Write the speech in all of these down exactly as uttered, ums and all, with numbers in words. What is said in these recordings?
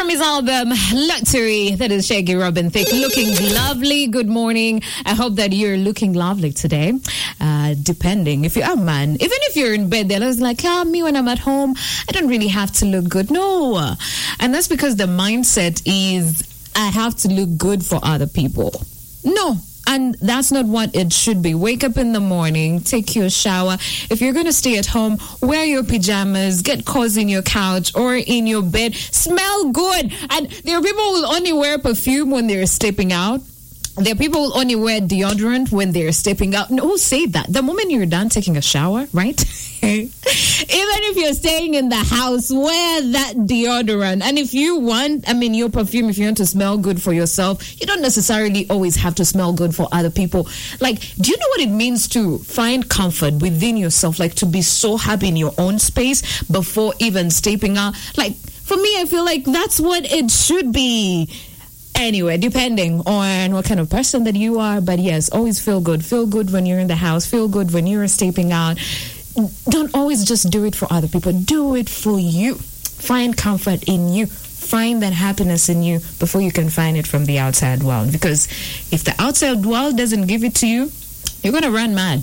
Grammys album, Lottery. That is Shaggy Robin Thicke, looking lovely. Good morning. I hope that you're looking lovely today. Uh, depending if you're a man, even if you're in bed, they're always like, ah, me when I'm at home, I don't really have to look good. No. And that's because the mindset is, I have to look good for other people. No. And that's not what it should be. Wake up in the morning, take your shower. If you're going to stay at home, wear your pajamas, get cozy in your couch or in your bed. Smell good. And there are people who will only wear perfume when they're stepping out. There are people who only wear deodorant when they're stepping out. No, who say that? The moment you're done taking a shower, right? Even if you're staying in the house, wear that deodorant. And if you want, I mean, your perfume, if you want to smell good for yourself, you don't necessarily always have to smell good for other people. Like, do you know what it means to find comfort within yourself? Like, to be so happy in your own space before even stepping out? Like, for me, I feel like that's what it should be. Anyway, depending on what kind of person that you are. But yes, always feel good. Feel good when you're in the house. Feel good when you're stepping out. Don't always just do it for other people. Do it for you. Find comfort in you. Find that happiness in you before you can find it from the outside world. Because if the outside world doesn't give it to you, you're going to run mad.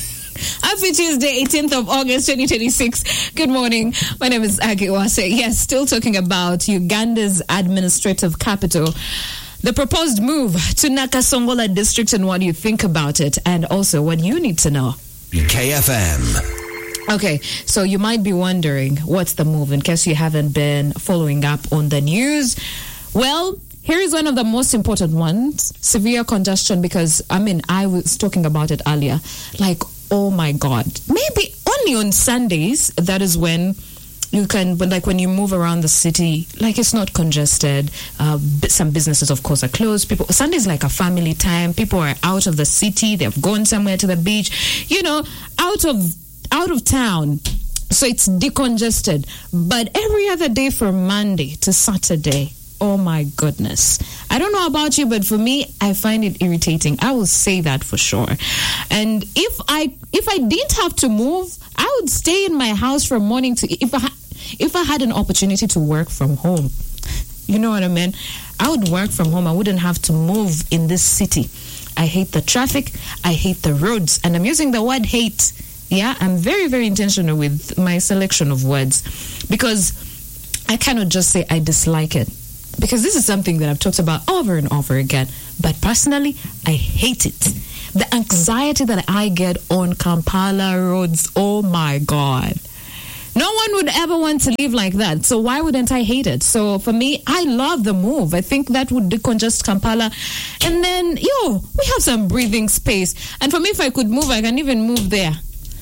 Happy Tuesday, eighteenth of August, twenty twenty-six. Good morning. My name is Agi Wase. Yes, still talking about Uganda's administrative capital. The proposed move to Nakasongola district and what you think about it, and also what you need to know. K F M. Okay, so you might be wondering, what's the move, in case you haven't been following up on the news. Well, here is one of the most important ones, severe congestion, because, I mean, I was talking about it earlier. Like, oh my God. Maybe only on Sundays, that is when you can, but like when you move around the city, like it's not congested. Uh, some businesses, of course, are closed. People, Sunday is like a family time. People are out of the city. They've gone somewhere to the beach, you know, out of out of town. So it's decongested. But every other day from Monday to Saturday, oh my goodness. I don't know about you, but for me, I find it irritating. I will say that for sure. And if I if I didn't have to move, I would stay in my house from morning to if I ha- if I had an opportunity to work from home. You know what I mean? I would work from home. I wouldn't have to move in this city. I hate the traffic. I hate the roads. And I'm using the word hate. Yeah, I'm very, very intentional with my selection of words because I cannot just say I dislike it. Because this is something that I've talked about over and over again. But personally, I hate it. The anxiety that I get on Kampala roads, oh my God. No one would ever want to live like that. So why wouldn't I hate it? So for me, I love the move. I think that would decongest Kampala. And then, yo, we have some breathing space. And for me, if I could move, I can even move there.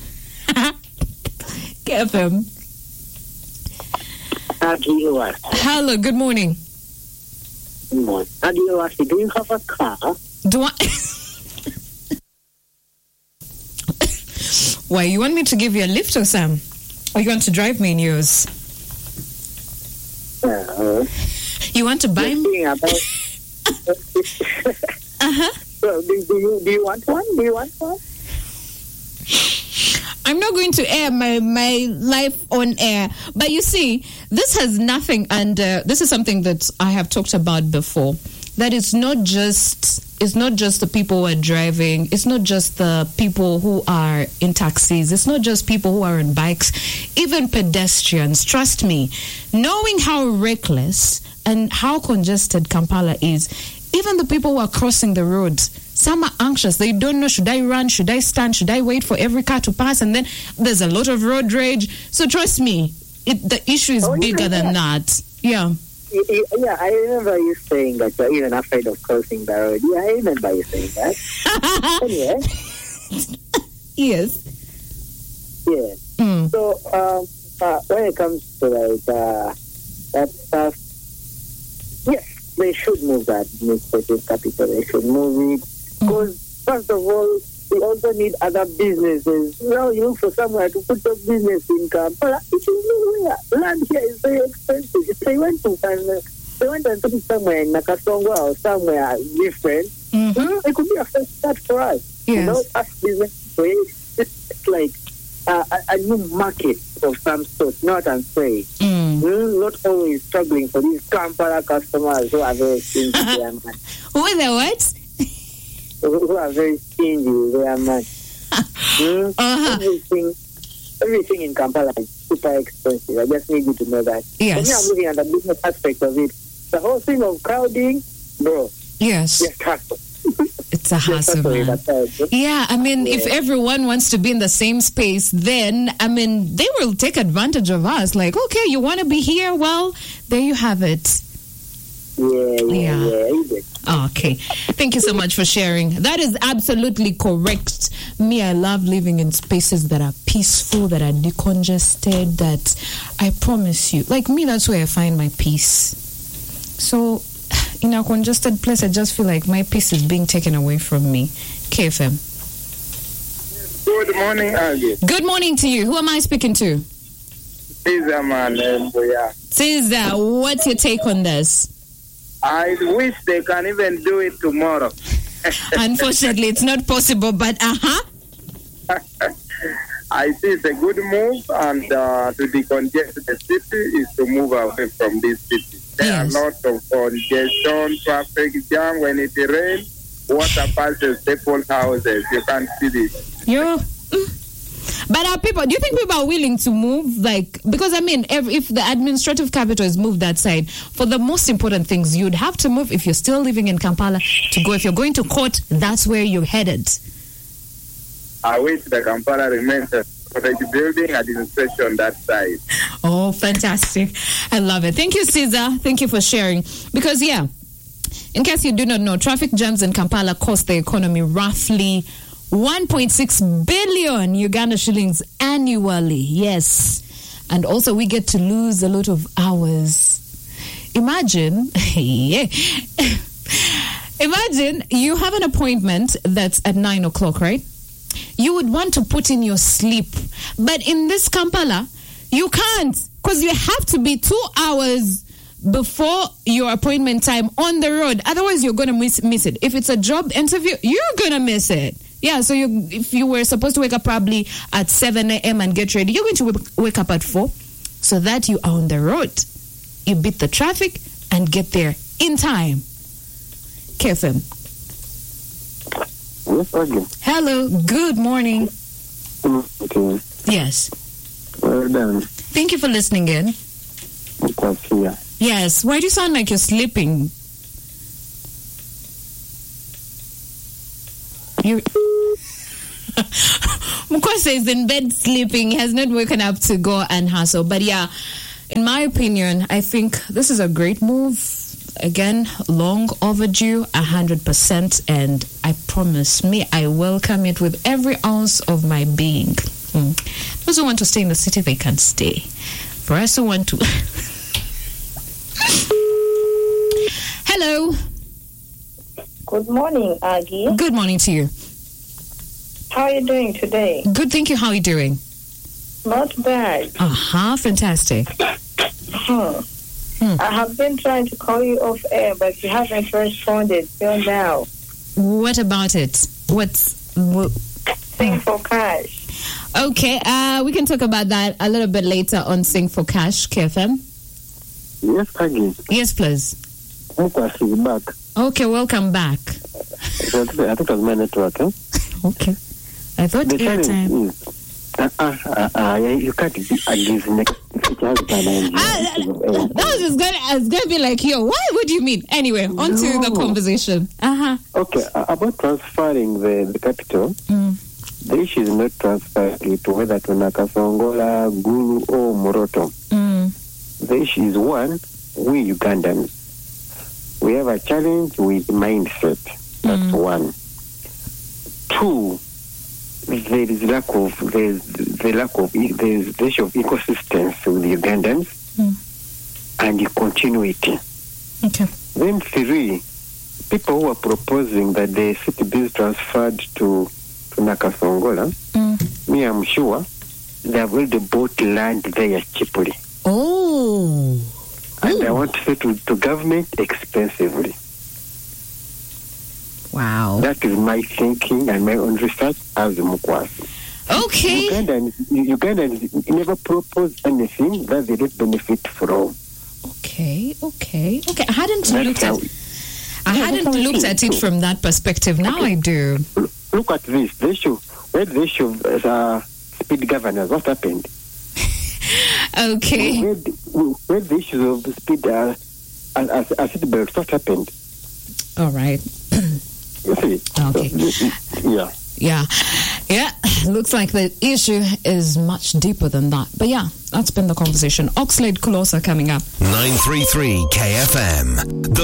K F M. Hello, good morning. Good morning. Do you have a car? Do I? Why, you want me to give you a lift or something? Or you want to drive me in yours? Uh, you want to buy me? About uh-huh. So, do, do, you, do you want one? Do you want one? I'm not going to air my, my life on air. But you see, this has nothing, and uh, this is something that I have talked about before, that it's not just it's not just the people who are driving, it's not just the people who are in taxis, it's not just people who are on bikes, even pedestrians. Trust me, knowing how reckless and how congested Kampala is, even the people who are crossing the roads, some are anxious. They don't know, should I run? Should I stand? Should I wait for every car to pass? And then there's a lot of road rage. So trust me, it, the issue is oh, bigger yeah. than that. Yeah. Yeah, I remember you saying that you're even afraid of crossing the road. Yeah, I remember you saying that. Anyway. Yes. Yeah. Mm. So, um, uh, when it comes to like uh, that stuff, yes, they should move that administrative capital. They should move it. Because, mm. first of all, we also need other businesses. Now you look for somewhere to put your business in Kampala. It is nowhere. Land here is very expensive. If they went to uh, they went and put it somewhere in Nakasongola or somewhere different, mm-hmm. it could be a first start for us. Yes. You know, us business, it's like uh, a, a new market of some sort, not and say. Mm. Mm, not always struggling for these Kampala customers who are very stingy. They are man. Who are the what? Who are very stingy. They are man. Mm, Uh-huh. Everything, everything in Kampala is super expensive. I just need you to know that. Yes. For me, I'm looking at the business aspect of it. The whole thing of crowding, bro. Yes. Yes, hassle. It's a hassle, man. Yeah, I mean, yeah. if everyone wants to be in the same space, then, I mean, they will take advantage of us. Like, okay, you want to be here? Well, there you have it. Yeah, yeah, yeah. yeah. Okay. Thank you so much for sharing. That is absolutely correct. Me, I love living in spaces that are peaceful, that are decongested, that I promise you, like me, that's where I find my peace. So, in a congested place, I just feel like my peace is being taken away from me. K F M. Good morning, Aggie. Good morning to you. Who am I speaking to? Caesar, man. Yeah. Caesar, what's your take on this? I wish they can even do it tomorrow. Unfortunately, it's not possible, but uh-huh. I see it's a good move, and uh, to decongest the city is to move away from this city. There yes. are lots of congestion, traffic jam. When it rains, water passes people's houses. You can't see this. Yeah. But are people, do you think people are willing to move? Like, because I mean, if, if the administrative capital is moved that side, for the most important things, you'd have to move if you're still living in Kampala to go. If you're going to court, that's where you're headed. I wish the Kampala remains a college building administration that side. Oh, fantastic. I love it. Thank you, Caesar. Thank you for sharing. Because, yeah, in case you do not know, traffic jams in Kampala cost the economy roughly one point six billion Uganda shillings annually. Yes. And also we get to lose a lot of hours. Imagine, yeah. Imagine you have an appointment that's at nine o'clock, right? You would want to put in your sleep. But in this Kampala, you can't, because you have to be two hours before your appointment time on the road. Otherwise, you're going to miss, miss it. If it's a job interview, you're going to miss it. Yeah, so you, if you were supposed to wake up probably at seven a.m. and get ready, you're going to w- wake up at four so that you are on the road. You beat the traffic and get there in time. K F M. Yes, again. Hello, good morning. Okay. Yes. Well done. Thank you for listening in. Here. Yes, why do you sound like you're sleeping? You Mukwasa is in bed sleeping. He has not woken up to go and hustle. But yeah, in my opinion, I think this is a great move. Again, long overdue, a hundred percent, and I promise me, I welcome it with every ounce of my being. Hmm. Those who want to stay in the city, they can stay. For us who want to... Hello. Good morning, Aggie. Good morning to you. How are you doing today? Good, thank you. How are you doing? Not bad. Uh-huh, fantastic. Hmm. Hmm. I have been trying to call you off air, but you haven't responded till now. What about it? What's... What? Sing for Cash. Okay, uh, we can talk about that a little bit later on Sing for Cash, K F M. Yes, Aggie. Yes, please. Mukwasa is back. Okay, welcome back. I think it was my network, eh? Okay. I thought the airtime. Uh, uh, uh, uh, you can't be against next. Ah, that was just gonna, I was gonna be like, yo, what? What do you mean? Anyway, on no. to the conversation. Uh-huh. Okay, uh, about transferring the, the capital, mm. the issue is not transferring to whether to Nakasongola, Gulu, or Moroto. Mm. The issue is one, we Ugandans, we have a challenge with mindset. That's mm. one. Two, there is lack of there's the lack of there's the issue of ecosystems with the Ugandans mm. and the continuity. Okay. Then three, people who are proposing that the city be transferred to to Nakasongola, mm. me I'm sure they have already bought land there cheaply. Oh. And Ooh. I want to say to, to government expensively. Wow. That is my thinking and my own research as Mukwasa. Okay. Ugandans, Ugandans never propose anything that they don't benefit from. Okay, okay, okay. I hadn't That's looked at how- I Yeah, hadn't that's how looked it at is it too. from that perspective. Now I do. Look at this. The issue, where the issue of uh, speed governors, what happened? Okay. Where the, where the issue of speed uh, as, as seat belts, what happened? All right. You see? Okay. So, yeah. Yeah. Yeah. Looks like the issue is much deeper than that. But yeah, that's been the conversation. Oxlade Kulosa coming up. nine three three K F M. The